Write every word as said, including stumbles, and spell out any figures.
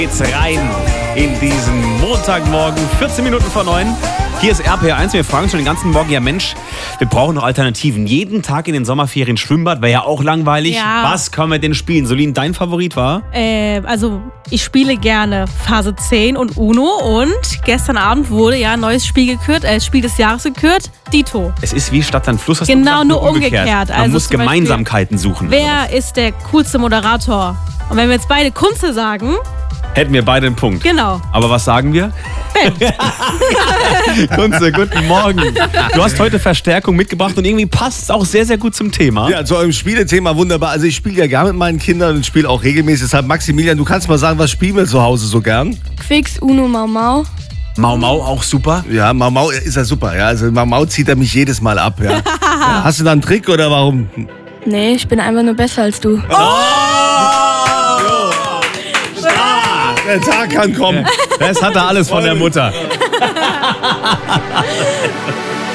Geht's rein in diesen Montagmorgen, vierzehn Minuten vor neun. Hier ist R P R eins. Wir fragen schon den ganzen Morgen, ja Mensch, wir brauchen noch Alternativen. Jeden Tag in den Sommerferien Schwimmbad wäre ja auch langweilig. Ja. Was können wir denn spielen? Solin, dein Favorit war? Äh, also ich spiele gerne Phase zehn und Uno und gestern Abend wurde ja ein neues Spiel gekürt, äh, Spiel des Jahres gekürt, Dito. Es ist wie Stadt, Land, Fluss. Hast Genau, du gesagt, nur umgekehrt. Man Also muss zum Beispiel, Gemeinsamkeiten suchen. Wer ist der coolste Moderator? Und wenn wir jetzt beide Kunze sagen, hätten wir beide einen Punkt. genau. Aber was sagen wir? Ben. Kunze, guten Morgen. Du hast heute Verstärkung mitgebracht und irgendwie passt es auch sehr, sehr gut zum Thema. Ja, zu eurem Spielethema wunderbar. Also ich spiele ja gerne mit meinen Kindern und spiele auch regelmäßig. Deshalb, Maximilian, du kannst mal sagen, was spielen wir zu Hause so gern? Quicks, Uno, Mau Mau. Mau Mau auch super. Ja, Mau Mau ist ja super. Ja. Also Mau Mau zieht er mich jedes Mal ab. Ja. Ja. Hast du da einen Trick oder warum? Nee, ich bin einfach nur besser als du. Der Tag kann kommen. Das hat er alles von der Mutter.